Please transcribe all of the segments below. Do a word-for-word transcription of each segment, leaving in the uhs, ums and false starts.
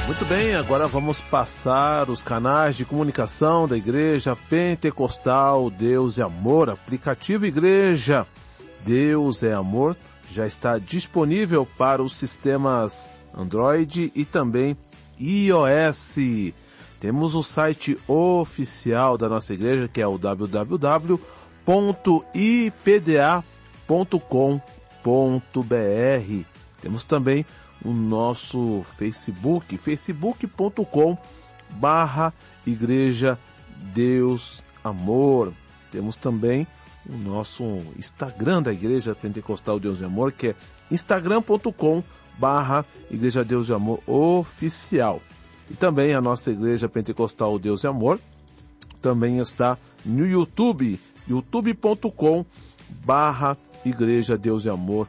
Muito bem, agora vamos passar os canais de comunicação da Igreja Pentecostal Deus é Amor. Aplicativo Igreja Deus é Amor já está disponível para os sistemas Android e também iOS. Temos o site oficial da nossa igreja, que é o w w w ponto i p d a ponto com ponto b r. Temos também o nosso Facebook, facebook ponto com barra Igreja Deus Amor. Temos também o nosso Instagram da Igreja Pentecostal Deus e Amor, que é instagram ponto com barra Igreja Deus e Amor Oficial. E também a nossa Igreja Pentecostal Deus e Amor também está no YouTube, youtube ponto com barra Igreja Deus e Amor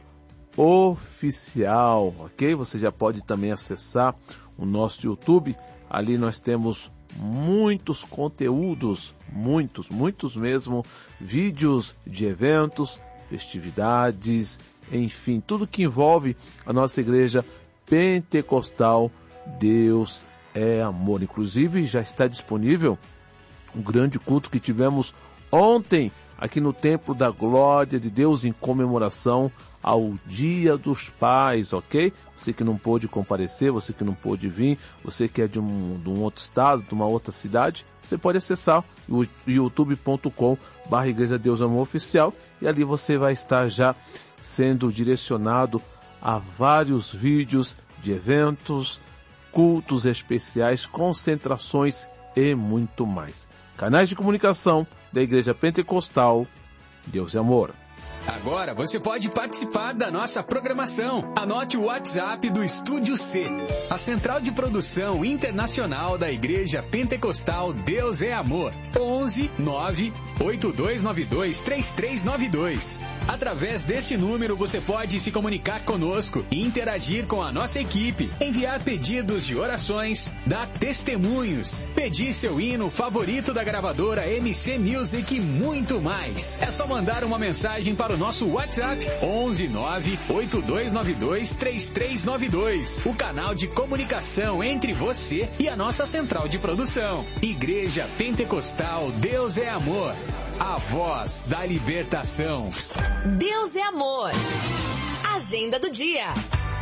Oficial, ok? Você já pode também acessar o nosso YouTube. Ali nós temos muitos conteúdos, muitos, muitos mesmo, vídeos de eventos, festividades, enfim, tudo que envolve a nossa Igreja Pentecostal Deus é Amor. Inclusive já está disponível um grande culto que tivemos ontem aqui no Templo da Glória de Deus, em comemoração ao Dia dos Pais, ok? Você que não pôde comparecer, você que não pôde vir, você que é de um, de um outro estado, de uma outra cidade, você pode acessar o youtube ponto com barra Igreja Deus Amor Oficial, e ali você vai estar já sendo direcionado a vários vídeos de eventos, cultos especiais, concentrações e muito mais. Canais de comunicação da Igreja Pentecostal Deus é Amor. Agora você pode participar da nossa programação. Anote o WhatsApp do Estúdio C, a central de produção internacional da Igreja Pentecostal Deus é Amor. onze nove oito dois nove dois três três nove dois. Através deste número você pode se comunicar conosco e interagir com a nossa equipe, enviar pedidos de orações, dar testemunhos, pedir seu hino favorito da gravadora M C Music e muito mais. É só mandar uma mensagem para o nosso WhatsApp onze nove oito dois nove dois três três nove dois, o canal de comunicação entre você e a nossa central de produção. Igreja Pentecostal Deus é Amor, a voz da libertação. Deus é Amor. Agenda do dia.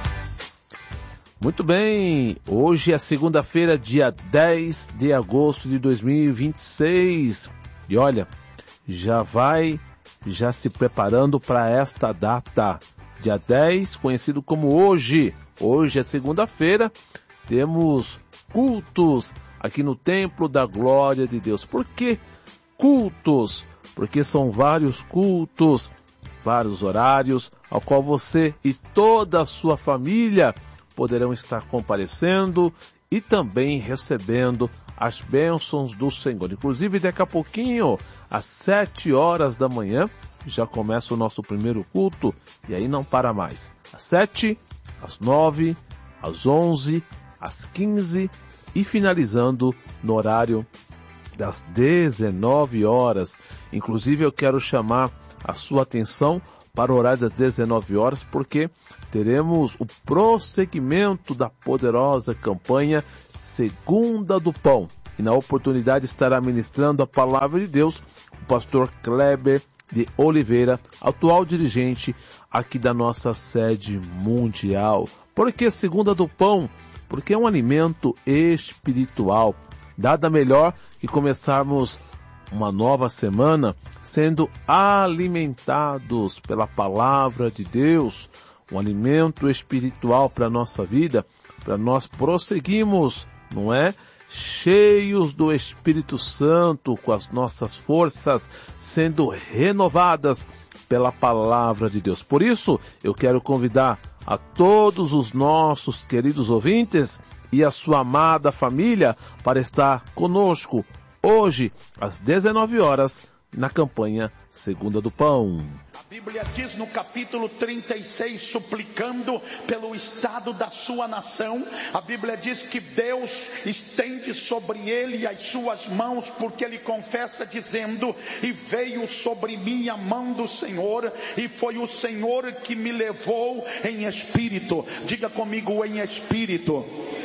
Muito bem, hoje é segunda-feira, dia dez de agosto de dois mil e vinte e seis. E olha, já vai já se preparando para esta data, dia dez, conhecido como hoje. Hoje é segunda-feira, temos cultos aqui no Templo da Glória de Deus. Por que cultos? Porque são vários cultos, vários horários, ao qual você e toda a sua família poderão estar comparecendo e também recebendo as bênçãos do Senhor. Inclusive, daqui a pouquinho, às sete horas da manhã, já começa o nosso primeiro culto, e aí não para mais. Às sete, às nove, às onze, às quinze e finalizando no horário das dezenove horas. Inclusive, eu quero chamar a sua atenção para o horário das dezenove horas, porque teremos o prosseguimento da poderosa campanha Segunda do Pão. E na oportunidade estará ministrando a palavra de Deus o pastor Kleber de Oliveira, atual dirigente aqui da nossa sede mundial. Por que Segunda do Pão? Porque é um alimento espiritual. Nada melhor que começarmos uma nova semana sendo alimentados pela palavra de Deus, um alimento espiritual para a nossa vida, para nós prosseguirmos, não é? Cheios do Espírito Santo, com as nossas forças sendo renovadas pela palavra de Deus. Por isso, eu quero convidar a todos os nossos queridos ouvintes e a sua amada família para estar conosco hoje, às dezenove horas, na campanha Segunda do Pão. A Bíblia diz no capítulo trinta e seis, suplicando pelo estado da sua nação, a Bíblia diz que Deus estende sobre ele as suas mãos, porque ele confessa dizendo: e veio sobre mim a mão do Senhor, e foi o Senhor que me levou em espírito. Diga comigo, em espírito.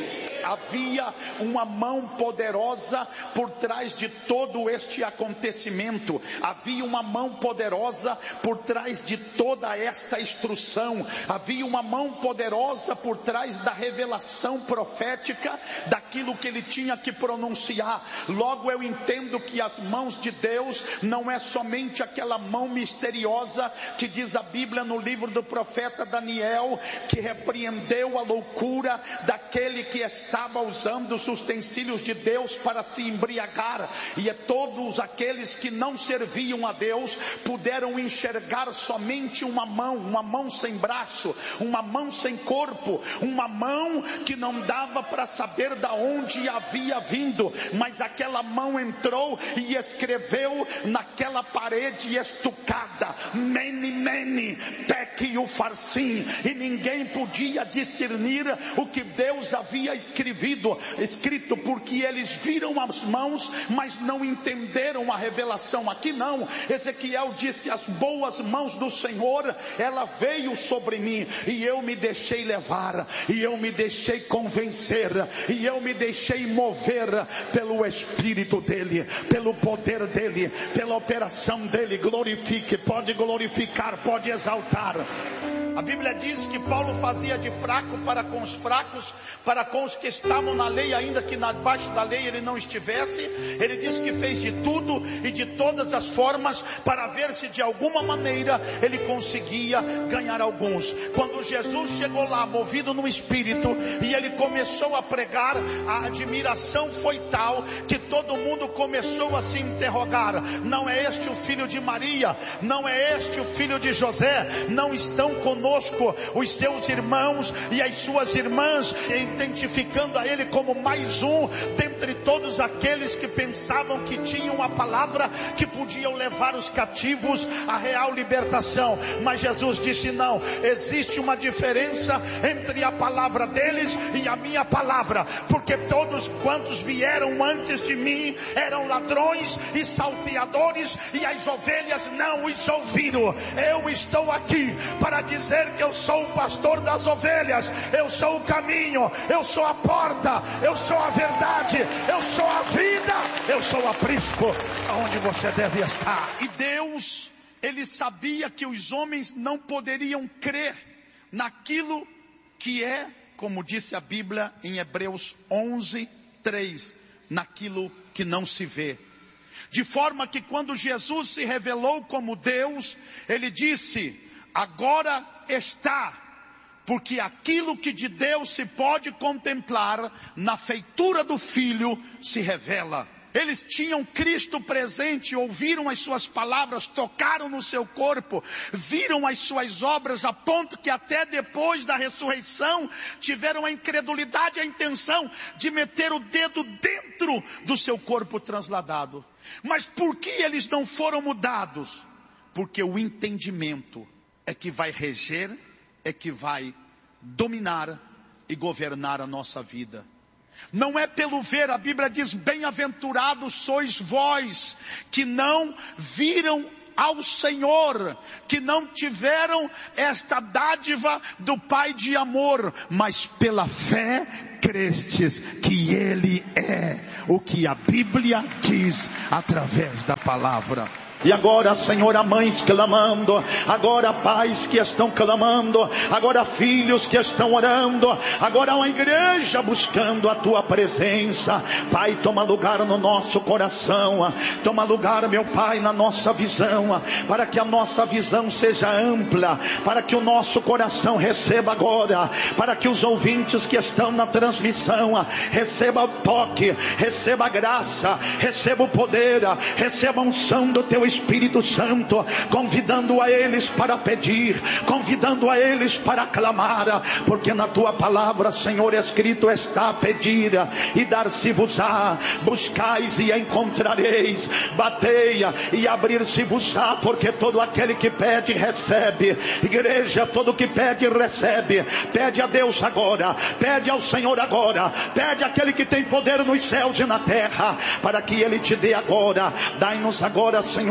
havia uma mão poderosa por trás de todo este acontecimento. Havia uma mão poderosa por trás de toda esta instrução. Havia uma mão poderosa por trás da revelação profética, daquilo que ele tinha que pronunciar. Logo eu entendo que as mãos de Deus não é somente aquela mão misteriosa que diz a Bíblia no livro do profeta Daniel, que repreendeu a loucura daquele que estava usando os utensílios de Deus para se embriagar, e é todos aqueles que não serviam a Deus puderam enxergar somente uma mão, uma mão sem braço, uma mão sem corpo, uma mão que não dava para saber da onde havia vindo, mas aquela mão entrou e escreveu naquela parede estucada, Mene, Mene, Tekel Upharsin, e ninguém podia discernir o que Deus havia escrevido, escrito, porque eles viram as mãos, mas não entenderam a revelação. Aqui não, Ezequiel disse: as boas mãos do Senhor, ela veio sobre mim, e eu me deixei levar, e eu me deixei convencer, e eu me deixei mover pelo Espírito dele, pelo poder dele, pela operação dele. Glorifique, pode glorificar, pode exaltar. A Bíblia diz que Paulo fazia de fraco para com os fracos, para com os que estavam na lei, ainda que debaixo da lei ele não estivesse. Ele diz que fez de tudo e de todas as formas para ver se de alguma maneira ele conseguia ganhar alguns. Quando Jesus chegou lá movido no Espírito e ele começou a pregar, a admiração foi tal que todo mundo começou a se interrogar: não é este o filho de Maria? Não é este o filho de José? Não estão conosco os seus irmãos e as suas irmãs, identificando a ele como mais um dentre todos aqueles que pensavam que tinham a palavra, que podiam levar os cativos à real libertação. Mas Jesus disse: não, existe uma diferença entre a palavra deles e a minha palavra, porque todos quantos vieram antes de mim eram ladrões e salteadores, e as ovelhas não os ouviram. Eu estou aqui para dizer que eu sou o pastor das ovelhas, eu sou o caminho, eu sou a porta, eu sou a verdade, eu sou a vida, eu sou o aprisco aonde você deve estar. E Deus, ele sabia que os homens não poderiam crer naquilo que é, como disse a Bíblia em Hebreus onze, três, naquilo que não se vê. De forma que quando Jesus se revelou como Deus, ele disse: agora está, porque aquilo que de Deus se pode contemplar na feitura do Filho se revela. Eles tinham Cristo presente, ouviram as suas palavras, tocaram no seu corpo, viram as suas obras, a ponto que até depois da ressurreição tiveram a incredulidade e a intenção de meter o dedo dentro do seu corpo transladado. Mas por que eles não foram mudados? Porque o entendimento é que vai reger, é que vai dominar e governar a nossa vida. Não é pelo ver. A Bíblia diz: bem-aventurados sois vós que não viram ao Senhor, que não tiveram esta dádiva do Pai de amor, mas pela fé crestes que Ele é o que a Bíblia diz através da palavra. E agora, Senhor, há mães clamando, agora pais que estão clamando, agora filhos que estão orando, agora uma igreja buscando a Tua presença. Pai, toma lugar no nosso coração, toma lugar, meu Pai, na nossa visão, para que a nossa visão seja ampla, para que o nosso coração receba agora, para que os ouvintes que estão na transmissão recebam o toque, receba a graça, receba o poder, receba a unção do Teu Espírito Santo, convidando a eles para pedir, convidando a eles para clamar, porque na Tua palavra, Senhor, escrito está: pedir e dar-se-vos-á, buscais e encontrareis, bateia e abrir-se-vos-á, porque todo aquele que pede recebe. Igreja, todo que pede recebe. Pede a Deus agora, pede ao Senhor agora, pede àquele que tem poder nos céus e na terra, para que Ele te dê agora. Dai-nos agora, Senhor,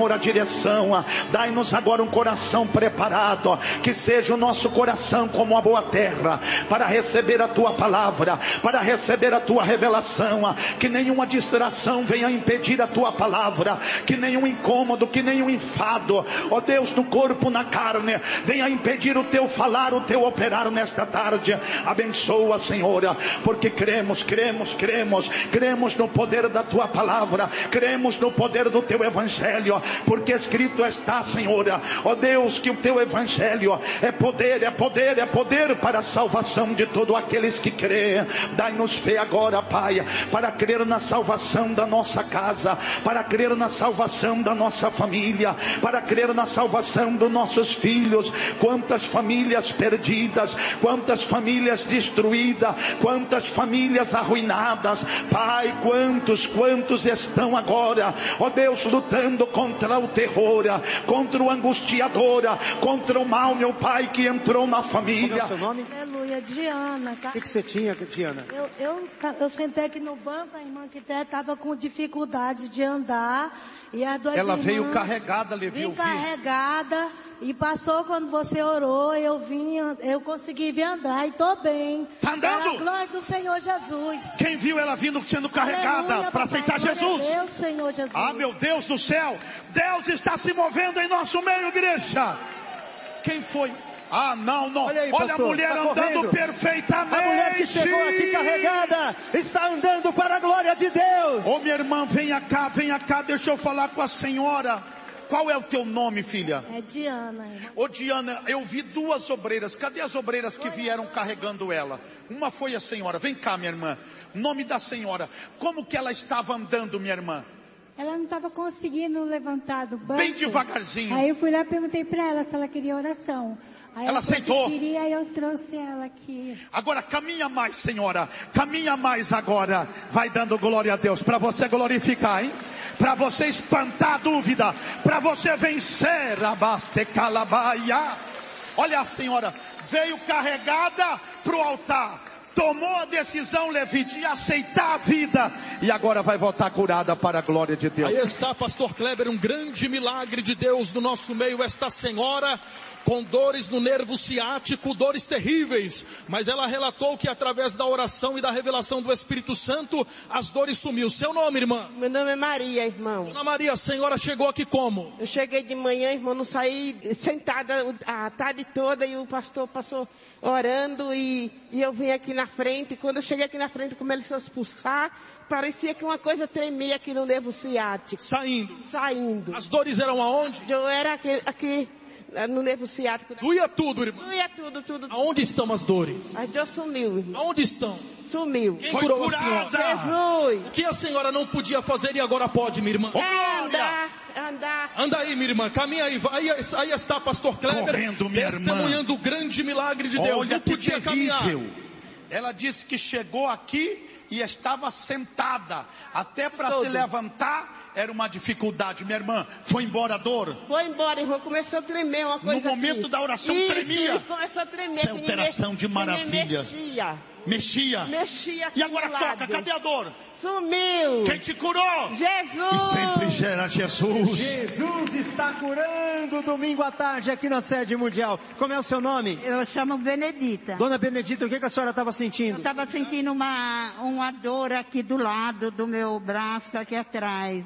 Senhor, a direção. Dai-nos agora um coração preparado, que seja o nosso coração como uma boa terra, para receber a tua palavra, para receber a tua revelação. Que nenhuma distração venha impedir a tua palavra, que nenhum incômodo, que nenhum enfado, ó Deus, no corpo, na carne, venha impedir o teu falar, o teu operar nesta tarde. Abençoa, Senhor, porque cremos, cremos, cremos, cremos no poder da tua palavra, cremos no poder do teu evangelho, porque escrito está, Senhor, ó Deus, que o teu evangelho é poder, é poder, é poder para a salvação de todos aqueles que creem. Dai-nos fé agora, Pai, para crer na salvação da nossa casa, para crer na salvação da nossa família, para crer na salvação dos nossos filhos. Quantas famílias perdidas, quantas famílias destruídas, quantas famílias arruinadas, Pai, quantos, quantos estão agora, ó Deus, lutando contra o terror, contra o angustiador, contra o mal, meu Pai, que entrou na família. Qual é o seu nome? Aleluia, Diana. O que, que você tinha, Diana? Eu, eu, eu sentei aqui no banco, a irmã que estava com dificuldade de andar, e as duas Ela irmãs, veio carregada, Levi, vim eu vi. carregada, e passou quando você orou, eu vim, eu consegui vir andar, e estou bem. Tá andando? Para a glória do Senhor Jesus. Quem viu ela vindo sendo carregada para aceitar Jesus? Deus, Senhor Jesus. Ah, meu Deus do céu, Deus está se movendo em nosso meio, igreja. Quem foi? Ah, não, não. Olha aí, Olha pastor, a mulher tá andando correndo. perfeitamente. A mulher que chegou aqui carregada está andando para a glória de Deus. Ô, minha irmã, venha cá, venha cá, deixa eu falar com a senhora. Qual é o teu nome, filha? É Diana, irmã. Ô, Diana, eu vi duas obreiras. Cadê as obreiras que vieram carregando ela? Uma foi a senhora. Vem cá, minha irmã. Nome da senhora. Como que ela estava andando, minha irmã? Ela não estava conseguindo levantar do banco. Bem devagarzinho. Aí eu fui lá e perguntei para ela se ela queria oração. Aí Ela aceitou. Queria, aí eu trouxe ela aqui. Agora caminha mais, senhora. Caminha mais agora. Vai dando glória a Deus. Para você glorificar, hein? Para você espantar a dúvida. Para você vencer. Abaste calabaia. Olha a senhora. Veio carregada para o altar. Tomou a decisão, Levi, de aceitar a vida. E agora vai voltar curada para a glória de Deus. Aí está, pastor Kleber, um grande milagre de Deus no nosso meio. Esta senhora com dores no nervo ciático, dores terríveis. Mas ela relatou que através da oração e da revelação do Espírito Santo, as dores sumiu. Seu nome, irmã? Meu nome é Maria, irmão. Dona Maria, a senhora chegou aqui como? Eu cheguei de manhã, irmão, não saí sentada a tarde toda e o pastor passou orando e, e eu vim aqui na frente. Quando eu cheguei aqui na frente, como ele foi expulsar, parecia que uma coisa tremia aqui no nervo ciático. Saindo? Saindo. As dores eram aonde? Eu era aqui, aqui no nervo ciático. Doía tudo, irmão? Doía tudo, tudo. Aonde estão as dores? As dores sumiu, irmão. Aonde estão? Sumiu. Quem Foi curou curada. a senhora? Jesus. O que a senhora não podia fazer e agora pode, minha irmã? É andar, andar. Anda aí, minha irmã, caminha aí. Aí, aí está pastor Kleber, Correndo, minha testemunhando o grande milagre de Deus. Olha, Não podia que caminhar. terrível. Ela disse que chegou aqui e estava sentada. Até para se levantar era uma dificuldade. Minha irmã, foi embora a dor? Foi embora, irmão. Começou a tremer uma coisa No momento aqui. da oração isso, tremia. Isso, começou a tremer. Isso é que me alteração mex- de que maravilha. Me mexia. Mexia. Mexia aqui E agora do toca, lado. cadê a dor? Sumiu. Quem te curou? Jesus. E sempre gera Jesus. Jesus está curando domingo à tarde aqui na sede mundial. Como é o seu nome? Eu chamo Benedita. Dona Benedita, o que, que a senhora estava Eu sentindo? estava sentindo uma, uma dor aqui do lado do meu braço, aqui atrás.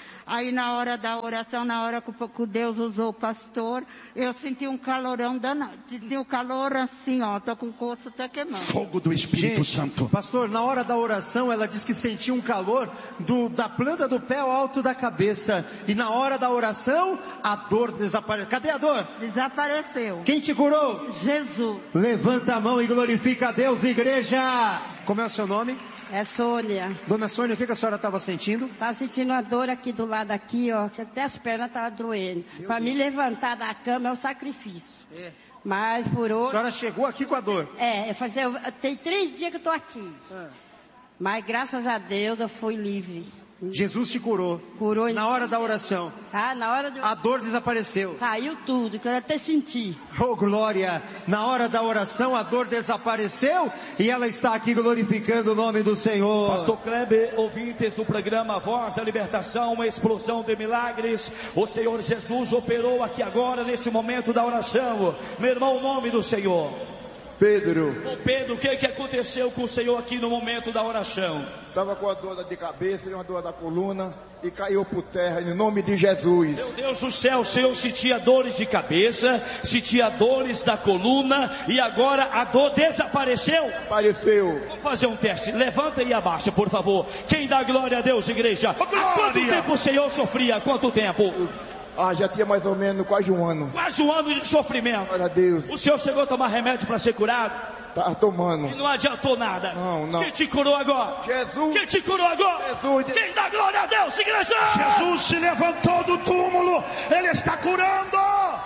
Aí na hora da oração, na hora que o Deus usou o pastor, eu senti um calorão danado. Senti um calor assim, ó, tô com o corpo até queimando. Fogo do Espírito Gente, Santo. pastor, na hora da oração, ela disse que sentiu um calor do, da planta do pé ao alto da cabeça. E na hora da oração, a dor desapareceu. Cadê a dor? Desapareceu. Quem te curou? Jesus. Levanta a mão e glorifica a Deus, igreja. Como é o seu nome? É Sônia. Dona Sônia, o que, que a senhora estava sentindo? Tá sentindo uma dor aqui do lado aqui, ó, que até as pernas estavam doendo. Para me levantar da cama é um sacrifício. É. Mas por A hoje... senhora chegou aqui com a dor. É, eu fazer, tem três dias que eu tô aqui. Ah. Mas graças a Deus eu fui livre. Jesus te curou. Curou. Na hora da oração. Ah, na hora de... A dor desapareceu. Saiu tudo, que eu até senti. Oh, glória! Na hora da oração a dor desapareceu e ela está aqui glorificando o nome do Senhor. Pastor Kleber, ouvintes do programa Voz da Libertação, uma explosão de milagres. O Senhor Jesus operou aqui agora, neste momento da oração. Meu irmão, o nome do Senhor. Pedro. Ô Pedro, o que, que aconteceu com o Senhor aqui no momento da oração? Estava com a dor de cabeça e uma dor da coluna e caiu por terra em nome de Jesus. Meu Deus do céu, o Senhor sentia dores de cabeça, sentia dores da coluna e agora a dor desapareceu? Apareceu. Vou fazer um teste, levanta e abaixa, por favor. Quem dá glória a Deus, igreja? Há quanto tempo o Senhor sofria? Há quanto tempo? Ah, já tinha mais ou menos quase um ano. Quase um ano de sofrimento. Glória a Deus. O Senhor chegou a tomar remédio para ser curado? Tá tomando. E não adiantou nada. Não, não. Quem te curou agora? Jesus. Quem te curou agora? Jesus. Quem dá glória a Deus, igreja? Jesus se levantou do túmulo. Ele está curando.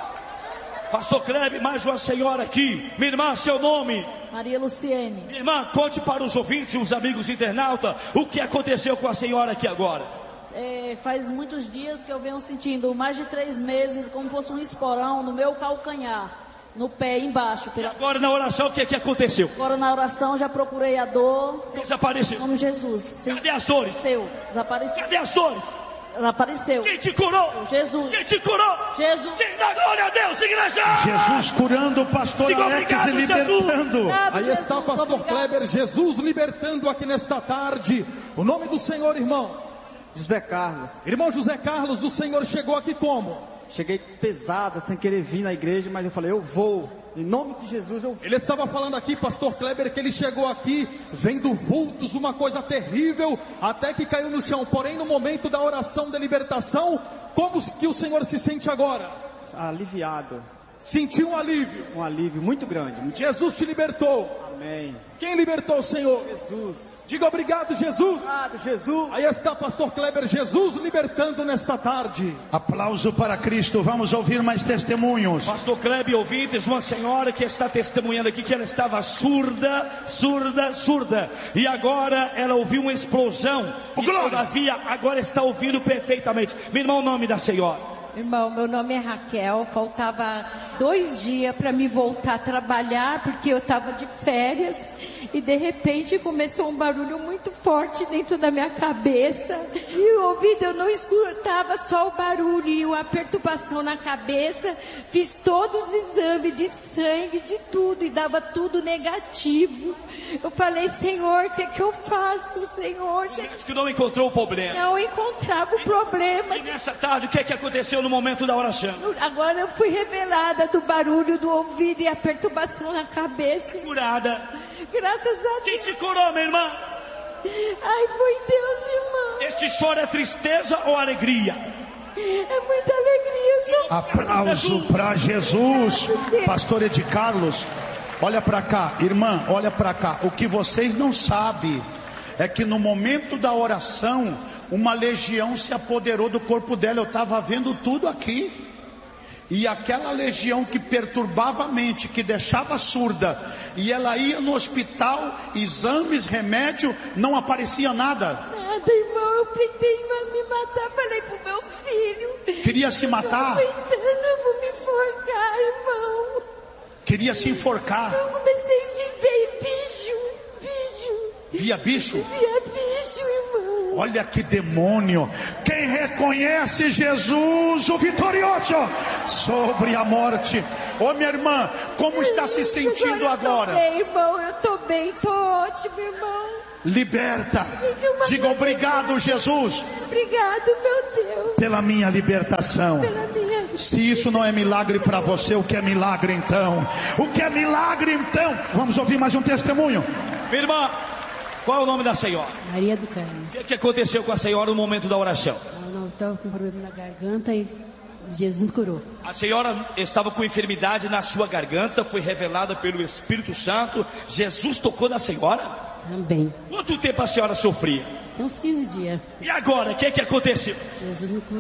Pastor Kleber, mais uma senhora aqui. Minha irmã, seu nome? Maria Luciene. Minha irmã, conte para os ouvintes e os amigos internautas o que aconteceu com a senhora aqui agora. É, faz muitos dias que eu venho sentindo, mais de três meses, como fosse um esporão no meu calcanhar, no pé embaixo. Pela... E agora na oração o que, que aconteceu? Agora na oração já procurei a dor. Desapareceu. Em nome de Jesus. Sim. Cadê as dores? Seu, desapareceu. Cadê as dores? Desapareceu. Quem te curou? Jesus. Quem te curou? Jesus. Quem dá glória a Deus, igreja? Jesus curando o pastor Digo Alex obrigado, e libertando. Obrigado, Aí está o pastor Kleber, Jesus libertando aqui nesta tarde. O nome do Senhor, irmão? José Carlos. Irmão José Carlos, o Senhor chegou aqui como? Cheguei pesado, sem querer vir na igreja, mas eu falei, eu vou. Em nome de Jesus eu vou. Ele estava falando aqui, pastor Kleber, que ele chegou aqui vendo vultos, uma coisa terrível, até que caiu no chão. Porém, no momento da oração da libertação, como que o Senhor se sente agora? Aliviado. Sentiu um alívio. Um alívio muito grande. Jesus te libertou. Amém. Quem libertou o Senhor? Jesus. Diga obrigado, Jesus. Obrigado, Jesus. Aí está pastor Kleber, Jesus libertando nesta tarde. Aplauso para Cristo. Vamos ouvir mais testemunhos. Pastor Kleber, ouvintes, uma senhora que está testemunhando aqui que ela estava surda, surda, surda. E agora ela ouviu uma explosão. Oh, e todavia agora está ouvindo perfeitamente. Meu irmão, o nome da senhora? Irmão, meu nome é Raquel, faltava dois dias para me voltar a trabalhar, porque eu estava de férias, e de repente começou um barulho muito forte dentro da minha cabeça, e o ouvido eu não escutava só o barulho, e uma perturbação na cabeça, fiz todos os exames de sangue, de tudo, e dava tudo negativo. Eu falei, Senhor, o que é que eu faço, Senhor? O médico não encontrou o problema. Não encontrava o problema. E nessa tarde, o que é que aconteceu no momento da oração? Agora eu fui revelada do barulho do ouvido e a perturbação na cabeça. Curada. Graças a Deus. Quem te curou, minha irmã? Ai, foi Deus, irmão. Este choro é tristeza ou alegria? É muita alegria. Aplauso para Jesus. Pastor Ed Carlos, olha para cá, irmã, olha para cá. O que vocês não sabem é que no momento da oração, uma legião se apoderou do corpo dela. Eu estava vendo tudo aqui. E aquela legião que perturbava a mente, que deixava surda, e ela ia no hospital, exames, remédio, não aparecia nada. Nada, irmão, eu tentei me matar, falei pro meu filho. Queria se matar? Tô aguentando, eu vou me enforcar, irmão. Queria se enforcar? Eu comecei a ver bicho, bicho. Via bicho? Via bicho, irmão. Olha que demônio. Quem reconhece Jesus, o vitorioso, sobre a morte. Ô minha irmã, como está se sentindo agora? Eu tô bem, irmão, eu tô bem, tô ótimo, irmão. Liberta. Diga obrigado, Jesus. Obrigado, meu Deus. Pela minha libertação. Pela minha... Se isso não é milagre para você, o que é milagre então? O que é milagre então? Vamos ouvir mais um testemunho. Minha irmã, qual é o nome da senhora? Maria do Carmo. O que, é que aconteceu com a senhora no momento da oração? Eu não estava com problema na garganta e Jesus me curou. A senhora estava com enfermidade na sua garganta, foi revelada pelo Espírito Santo. Jesus tocou na senhora? Também. Quanto tempo a senhora sofria? Uns quinze dias. E agora, o que, é que aconteceu? Jesus me curou.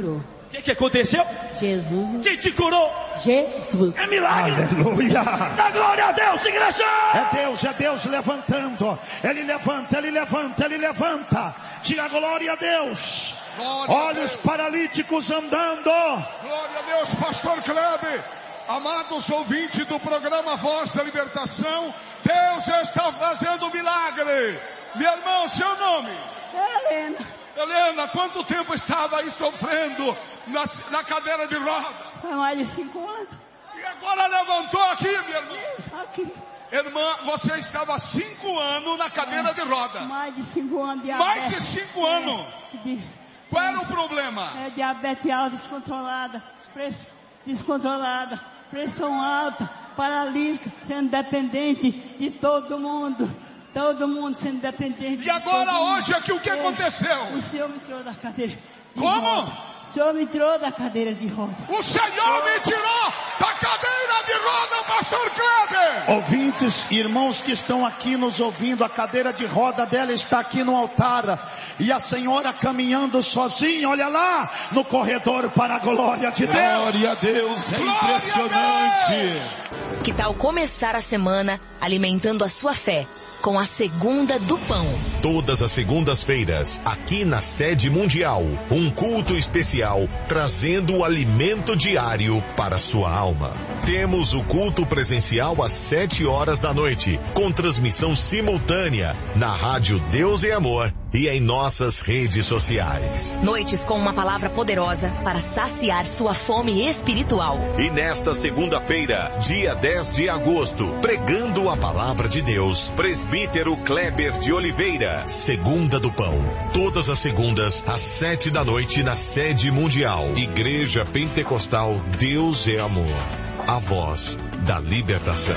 O que, que aconteceu? Jesus. Quem te curou? Jesus. É milagre. Aleluia. Dá glória a Deus, igreja. É Deus, é Deus levantando. Ele levanta, ele levanta, ele levanta. Diga glória a Deus. Glória Olha a os Deus. paralíticos andando. Glória a Deus, pastor Kleber. Amados ouvintes do programa Voz da Libertação, Deus está fazendo milagre. Meu irmão, seu nome? Helena. Helena, quanto tempo estava aí sofrendo na, na cadeira de roda? Foi mais de cinco anos. E agora levantou aqui, minha irmã. Aqui. Irmã, você estava cinco anos na cadeira de roda. Mais de cinco anos de diabetes. Mais de cinco anos? É, de, Qual era o problema? É diabetes alta, descontrolada, pressão descontrolada, pressão alta, paralítica, sendo dependente de todo mundo. Todo mundo sendo dependente. E agora, de hoje, aqui, o que é, aconteceu? O Senhor me tirou da cadeira de Como? roda. O Senhor me tirou da cadeira de roda. O Senhor me tirou da cadeira de roda, pastor Kleber. Ouvintes, irmãos que estão aqui nos ouvindo, a cadeira de roda dela está aqui no altar. E a senhora caminhando sozinha, olha lá, no corredor para a glória de Deus. Glória a Deus, é impressionante. Que tal começar a semana alimentando a sua fé com a Segunda do Pão? Todas as segundas-feiras, aqui na Sede Mundial, um culto especial trazendo o alimento diário para a sua alma. Temos o culto presencial às sete horas da noite, com transmissão simultânea na rádio Deus é Amor e em nossas redes sociais. Noites com uma palavra poderosa para saciar sua fome espiritual. E nesta segunda-feira, dia dez de agosto, pregando a palavra de Deus, presbítero Kleber de Oliveira, Segunda do Pão. Todas as segundas, às sete da noite, na Sede Mundial. Igreja Pentecostal Deus é Amor. A voz da libertação.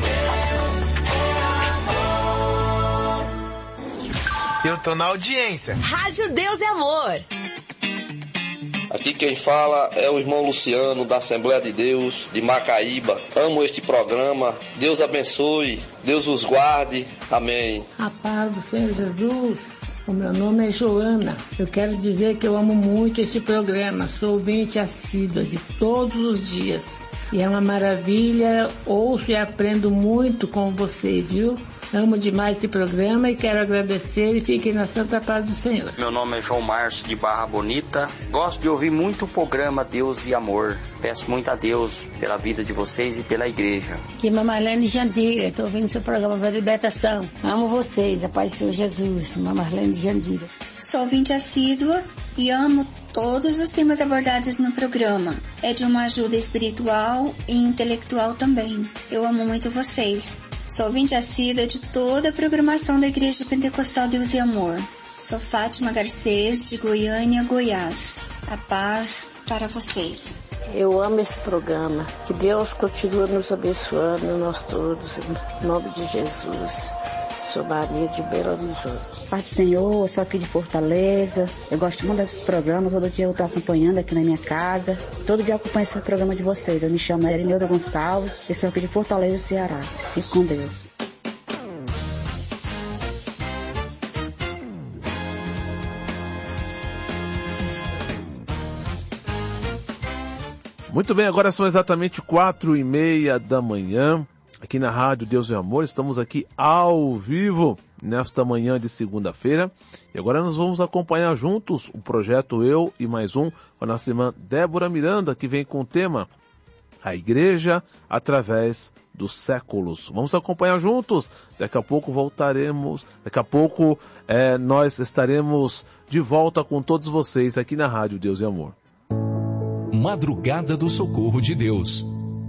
Eu tô na audiência. Rádio Deus é Amor. Aqui quem fala é o irmão Luciano, da Assembleia de Deus, de Macaíba. Amo este programa. Deus abençoe. Deus os guarde. Amém. A paz do Senhor Jesus. O meu nome é Joana. Eu quero dizer que eu amo muito este programa. Sou ouvinte assídua de todos os dias. E é uma maravilha. Ouço e aprendo muito com vocês, viu? Amo demais esse programa e quero agradecer e fiquem na santa paz do Senhor. Meu nome é João Márcio de Barra Bonita. Gosto de ouvir muito o programa Deus e Amor. Peço muito a Deus pela vida de vocês e pela igreja. Aqui é Marlene Jandira. Estou ouvindo seu programa da Libertação. Amo vocês. A paz do Senhor Jesus. Marlene Jandira. Sou ouvinte assídua e amo todos os temas abordados no programa. É de uma ajuda espiritual e intelectual também. Eu amo muito vocês. Sou ouvinte assídua de toda a programação da Igreja Pentecostal Deus e Amor. Sou Fátima Garcês, de Goiânia, Goiás. A paz para vocês. Eu amo esse programa. Que Deus continue nos abençoando, nós todos, em nome de Jesus. Sou Maria de Belo Horizonte. Pai do Senhor, eu sou aqui de Fortaleza. Eu gosto muito desses programas. Todo dia eu estou acompanhando aqui na minha casa. Todo dia eu acompanho esse programa de vocês. Eu me chamo Erineuda Gonçalves. Eu sou aqui de Fortaleza, Ceará. Fique com Deus. Muito bem, agora são exatamente quatro e meia da manhã. Aqui na Rádio Deus e Amor, estamos aqui ao vivo nesta manhã de segunda-feira. E agora nós vamos acompanhar juntos o projeto Eu e Mais Um, com a nossa irmã Débora Miranda, que vem com o tema A Igreja através dos séculos. Vamos acompanhar juntos. Daqui a pouco voltaremos, daqui a pouco é, nós estaremos de volta com todos vocês aqui na Rádio Deus e Amor. Madrugada do Socorro de Deus.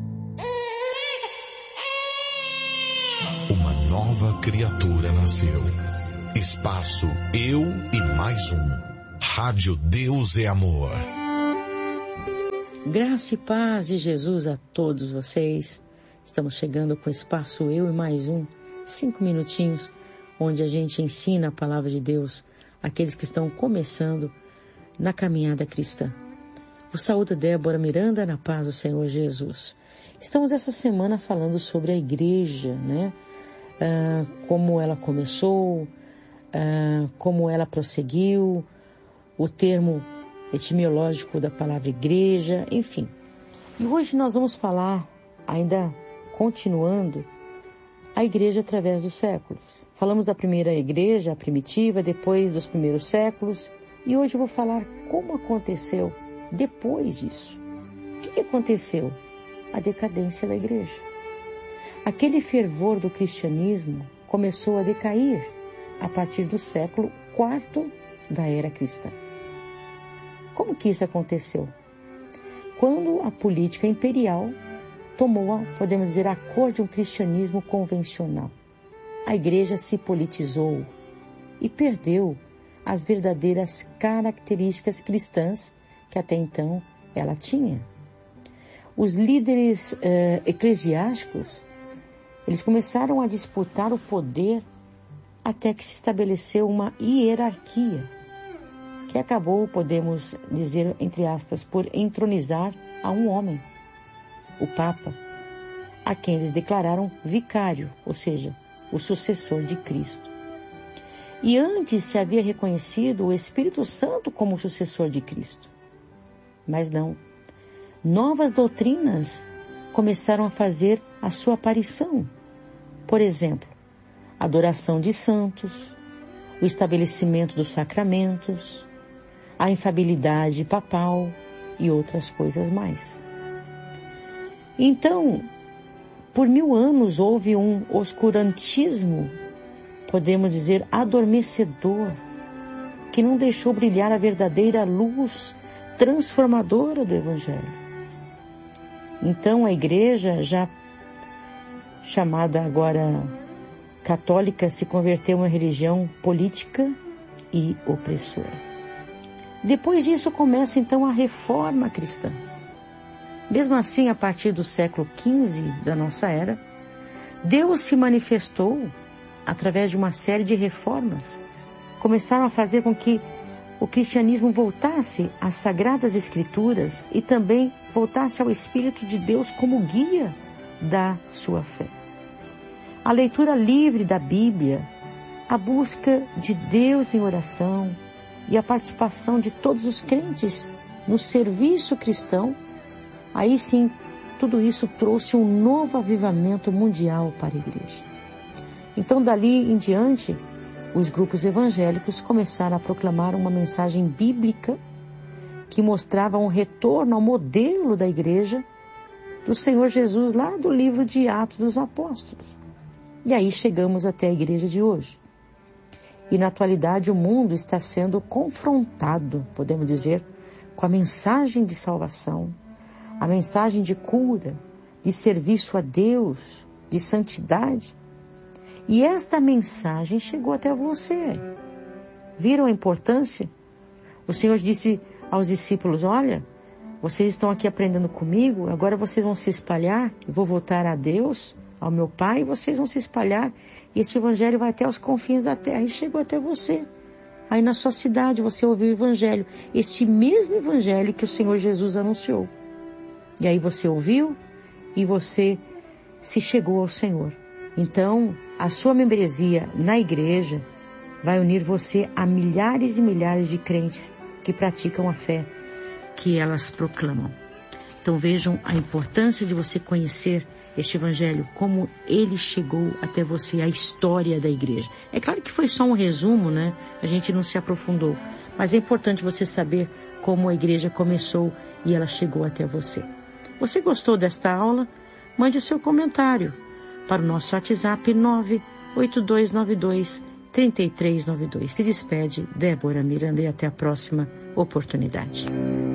Uma nova criatura nasceu. Espaço Eu e Mais Um. Rádio Deus é Amor. Graça e paz de Jesus a todos vocês. Estamos chegando com o Espaço Eu e Mais Um. Cinco minutinhos, onde a gente ensina a palavra de Deus àqueles que estão começando na caminhada cristã. O saúde Débora Miranda na paz do Senhor Jesus. Estamos essa semana falando sobre a igreja, né? Ah, como ela começou, ah, como ela prosseguiu, o termo etimológico da palavra igreja, enfim. E hoje nós vamos falar, ainda continuando, a igreja através dos séculos. Falamos da primeira igreja, a primitiva, depois dos primeiros séculos, e hoje eu vou falar como aconteceu depois disso. O que aconteceu? A decadência da igreja. Aquele fervor do cristianismo começou a decair a partir do século quarto da era cristã. Como que isso aconteceu? Quando a política imperial tomou, podemos dizer, a cor de um cristianismo convencional. A igreja se politizou e perdeu as verdadeiras características cristãs que até então ela tinha. Os líderes eh, eclesiásticos, eles começaram a disputar o poder até que se estabeleceu uma hierarquia que acabou, podemos dizer, entre aspas, por entronizar a um homem, o Papa, a quem eles declararam vicário, ou seja, o sucessor de Cristo. E antes se havia reconhecido o Espírito Santo como sucessor de Cristo. Mas não. Novas doutrinas começaram a fazer a sua aparição. Por exemplo, a adoração de santos, o estabelecimento dos sacramentos, a infabilidade papal e outras coisas mais. Então, por mil anos houve um oscurantismo, podemos dizer, adormecedor, que não deixou brilhar a verdadeira luz transformadora do Evangelho. Então a igreja, já chamada agora católica, se converteu em uma religião política e opressora. Depois disso começa então a reforma cristã. Mesmo assim, a partir do século quinze da nossa era, Deus se manifestou através de uma série de reformas. Começaram a fazer com que o cristianismo voltasse às Sagradas Escrituras e também voltasse ao Espírito de Deus como guia da sua fé. A leitura livre da Bíblia, a busca de Deus em oração e a participação de todos os crentes no serviço cristão, aí sim, tudo isso trouxe um novo avivamento mundial para a igreja. Então, dali em diante, os grupos evangélicos começaram a proclamar uma mensagem bíblica que mostrava um retorno ao modelo da igreja do Senhor Jesus, lá do livro de Atos dos Apóstolos. E aí chegamos até a igreja de hoje. E na atualidade o mundo está sendo confrontado, podemos dizer, com a mensagem de salvação, a mensagem de cura, de serviço a Deus, de santidade. E esta mensagem chegou até você. Viram a importância? O Senhor disse aos discípulos, olha, vocês estão aqui aprendendo comigo, agora vocês vão se espalhar, eu vou voltar a Deus, ao meu Pai, e vocês vão se espalhar, e esse evangelho vai até os confins da terra, e chegou até você. Aí na sua cidade você ouviu o evangelho, este mesmo evangelho que o Senhor Jesus anunciou. E aí você ouviu, e você se chegou ao Senhor. Então, a sua membresia na igreja vai unir você a milhares e milhares de crentes que praticam a fé que elas proclamam. Então vejam a importância de você conhecer este evangelho, como ele chegou até você, a história da igreja. É claro que foi só um resumo, né? A gente não se aprofundou, mas é importante você saber como a igreja começou e ela chegou até você. Você gostou desta aula? Mande o seu comentário para o nosso WhatsApp nove oito dois nove dois, três três nove dois. Se despede Débora Miranda e até a próxima oportunidade.